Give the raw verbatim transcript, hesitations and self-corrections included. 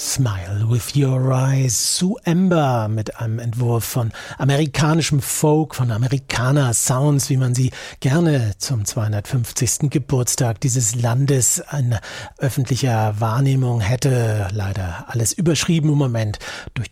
Smile with Your Eyes, Sue Ember mit einem Entwurf von amerikanischem Folk, von Amerikaner-Sounds, wie man sie gerne zum zweihundertfünfzigsten Geburtstag dieses Landes in öffentlicher Wahrnehmung hätte. Leider alles überschrieben im Moment durch